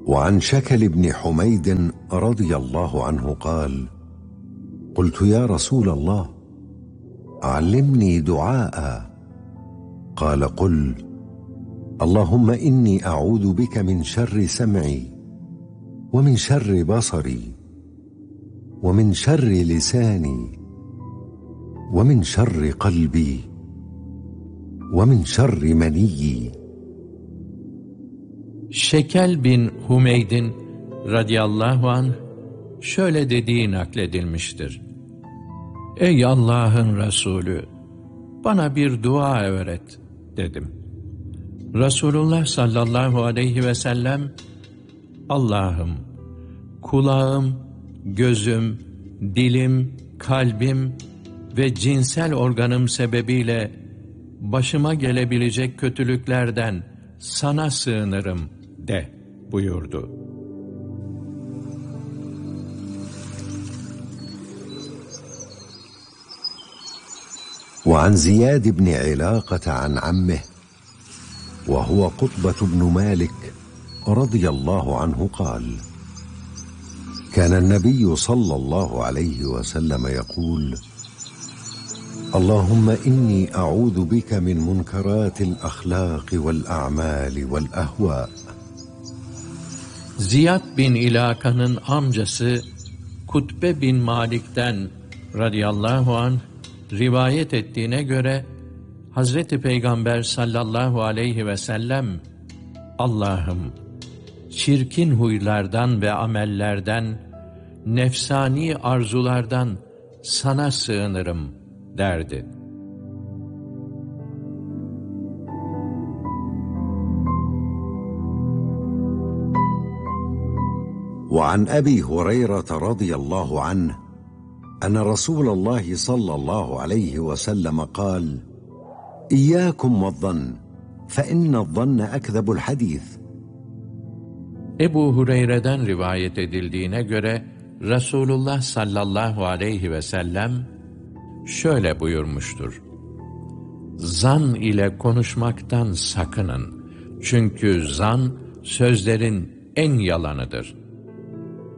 وعن شكل بن حميد رضي الله عنه قال: قلت يا رسول الله علمني دعاء. قال: قل: اللهم إني أعوذ بك من شر سمعي ومن شر بصري ومن شر لساني ومن شر قلبي ومن شر منيي. Şekel bin Humeyd'in radıyallahu anh şöyle dediği nakledilmiştir. Ey Allah'ın Resulü, bana bir dua öğret dedim. Resulullah sallallahu aleyhi ve sellem, Allah'ım, kulağım, gözüm, dilim, kalbim ve cinsel organım sebebiyle başıma gelebilecek kötülüklerden sana sığınırım de buyurdu. وعن زياد بن علاقة عن عمه وهو قطبة بن مالك رضي الله عنه قال: كان النبي صلى الله عليه وسلم يقول: اللهم إني أعوذ بك من منكرات الأخلاق والأعمال والأهواء. Ziyad bin İlaka'nın amcası Kutbe bin Malik'ten radıyallahu anh rivayet ettiğine göre Hazreti Peygamber sallallahu aleyhi ve sellem, Allah'ım, çirkin huylardan ve amellerden, nefsani arzulardan sana sığınırım derdi. وعن أبي هريرة رضي الله عنه أن رسول الله صلى الله عليه وسلم قال: إياكم والظن فإن الظن أكذب الحديث. Ebu Hureyre'den rivayet edildiğine göre Resulullah sallallahu aleyhi ve sellem şöyle buyurmuştur. Zan ile konuşmaktan sakının. Çünkü zan sözlerin en yalanıdır.